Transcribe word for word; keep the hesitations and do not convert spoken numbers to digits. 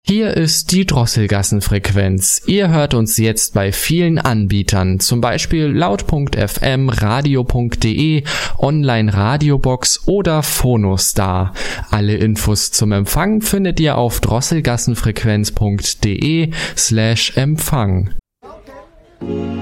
Hier ist die Drosselgassenfrequenz. Ihr hört uns jetzt bei vielen Anbietern, zum Beispiel laut punkt f m, radio punkt de, Online Radiobox oder Phonostar. Alle Infos zum Empfang findet ihr auf drosselgassenfrequenz punkt de slash Empfang.